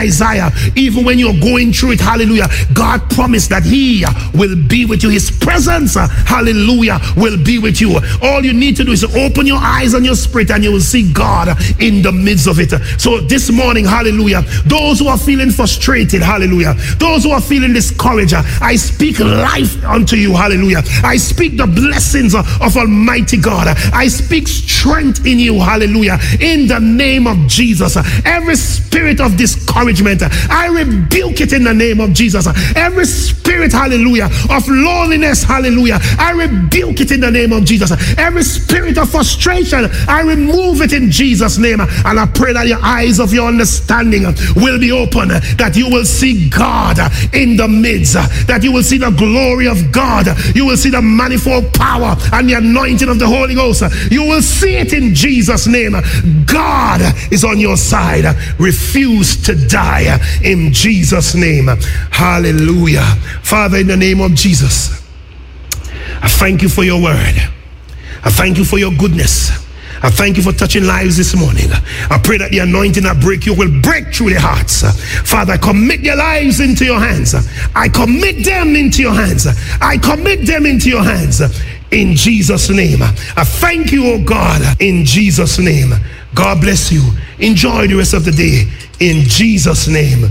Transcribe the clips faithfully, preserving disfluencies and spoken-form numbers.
Isaiah, even when you're going through it, hallelujah, God promised that he will be with you. His presence, hallelujah, will be with you. All you need to do is open your eyes and your spirit and you will see God in the midst of it. So this morning, hallelujah, those who are feeling frustrated, hallelujah, those who are feeling discouraged, I speak life unto you, hallelujah. I speak the blessings of Almighty God. I speak strength in you, hallelujah, in the name of Jesus. Every spirit of discouragement, I rebuke it in the name of Jesus. Every spirit, hallelujah, of loneliness, hallelujah, I rebuke it in the name of Jesus. Every spirit of frustration, I remove it in Jesus' name. And I pray that your eyes of your understanding will be open, that you will see God in the midst, that you will see the glory of God, you will see the manifold power and the anointing of the Holy Ghost. You will see it in Jesus' name. God is on your side. Refuse to die in Jesus' name. Hallelujah. Father, in the name of Jesus, I thank you for your word. I thank you for your goodness. I thank you for touching lives this morning. I pray that the anointing that break you will break through the hearts. Father, I commit their lives into your hands. I commit them into your hands. I commit them into your hands. In Jesus' name. I thank you, oh God, in Jesus' name. God bless you. Enjoy the rest of the day. In Jesus' name.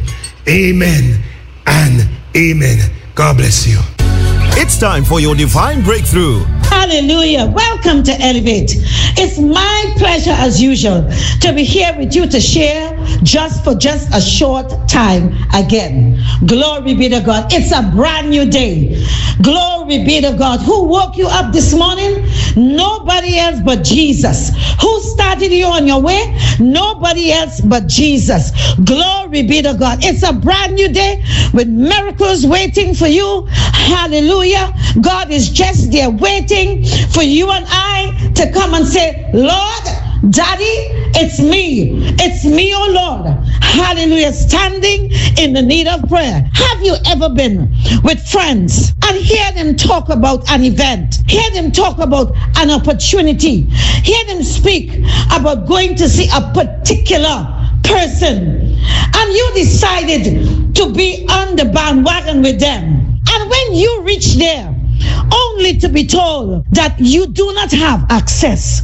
Amen and amen. God bless you. It's time for your divine breakthrough. Hallelujah. Welcome to Elevate. It's my pleasure as usual to be here with you to share just for just a short time again. Glory be to God. It's a brand new day. Glory be to God. Who woke you up this morning? Nobody else but Jesus. Who started you on your way? Nobody else but Jesus. Glory be to God. It's a brand new day with miracles waiting for you. Hallelujah. God is just there waiting for you and I to come and say, Lord, Daddy, it's me. It's me, oh Lord. Hallelujah. Standing in the need of prayer. Have you ever been with friends and hear them talk about an event? Hear them talk about an opportunity? Hear them speak about going to see a particular person, and you decided to be on the bandwagon with them? And when you reach there, only to be told that you do not have access.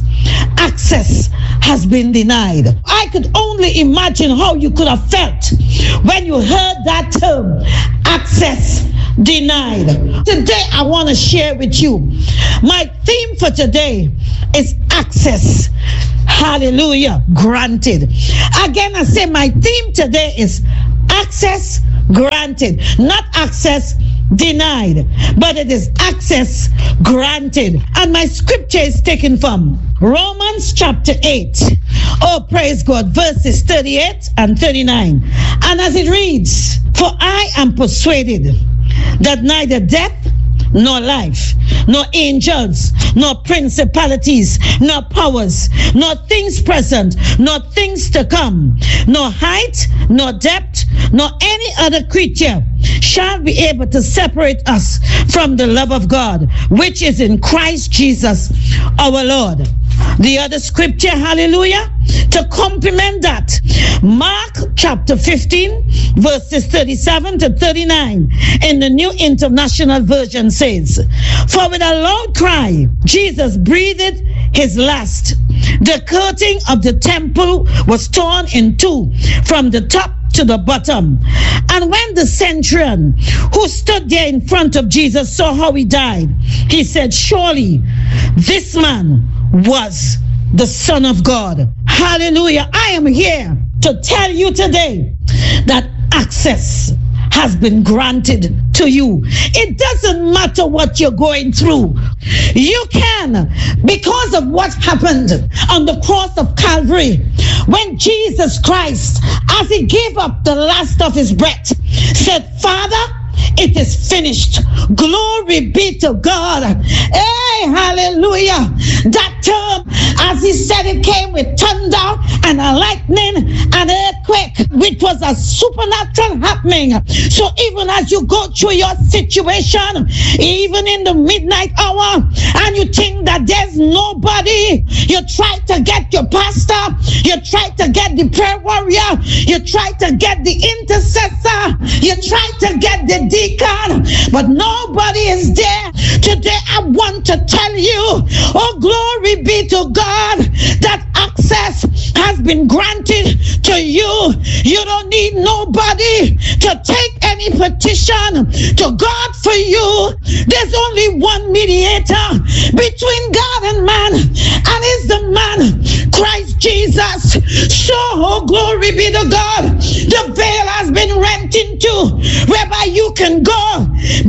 Access has been denied. I could only imagine how you could have felt when you heard that term, access denied. Today, I want to share with you. My theme for today is access. Hallelujah. Granted. Again, I say my theme today is access granted, not access denied, but it is access granted. And my scripture is taken from Romans chapter eight. Oh, praise God, verses thirty-eight and thirty-nine. And as it reads, for I am persuaded that neither death nor life, nor angels, nor principalities, nor powers, nor things present, nor things to come, nor height, nor depth, nor any other creature shall be able to separate us from the love of God, which is in Christ Jesus our Lord. The other scripture, hallelujah, to complement that, Mark chapter fifteen, verses thirty-seven to thirty-nine, in the New International Version says, for with a loud cry, Jesus breathed his last. The curtain of the temple was torn in two from the top to the bottom. And when the centurion who stood there in front of Jesus saw how he died, he said, surely this man was the Son of God. Hallelujah. I am here to tell you today that access has been granted to you. It doesn't matter what you're going through. You can, because of what happened on the cross of Calvary, when Jesus Christ, as he gave up the last of his breath, said, Father, it is finished. Glory be to God. Hey, hallelujah. That term, as he said, it came with thunder and a lightning and an earthquake, which was a supernatural happening. So even as you go through your situation, even in the midnight hour, and you think that there's nobody, you try to get your pastor, you try to get the prayer warrior, you try to get the intercessor, you try to get the deacon, but nobody is there. Today I want to tell you, oh, glory be to God, that access has been granted to you. You don't need nobody to take any petition to God for you. There's only one mediator between God and man, and it's the man, Christ Jesus. So, oh, glory be to God, the veil has been rent into, whereby you can go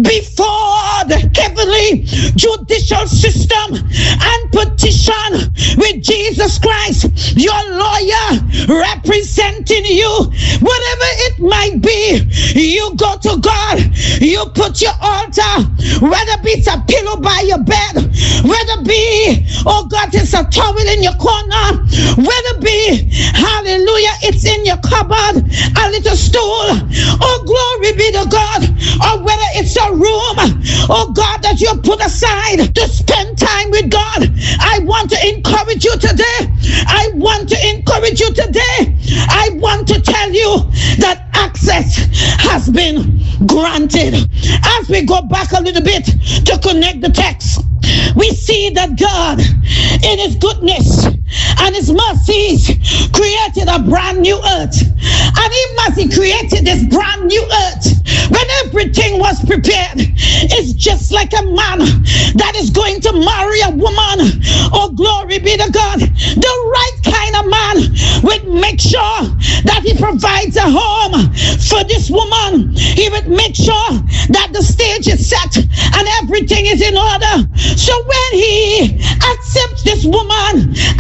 before the heavenly judicial system and petition with Jesus Christ, your lawyer representing you. Whatever it might be, you go to God, you put your altar, whether it's a pillow by your bed, whether be, oh God, it's a towel in your corner, whether be, hallelujah, it's in your cupboard, a little stool, oh glory be to God, or whether it's a room, oh God, that you put aside to spend time with God. I want to encourage you today. I want to encourage you today. I want to tell you that access has been granted. As we go back a little bit to connect the text, we see that God, in his goodness and his mercies, created a brand new earth. And even as he created this brand new earth, when everything was prepared, it's just like a man that is going to marry a woman. Oh, glory be to God. The right kind of man would make sure that he provides a home for this woman. He would make sure that the stage is set and everything is in order. So when he accepts this woman